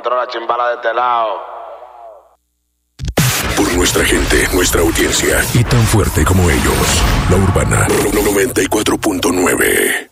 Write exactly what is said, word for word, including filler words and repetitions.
controla, chimbala de este lado. Por nuestra gente, nuestra audiencia y tan fuerte como ellos, La Urbana noventa y cuatro punto nueve.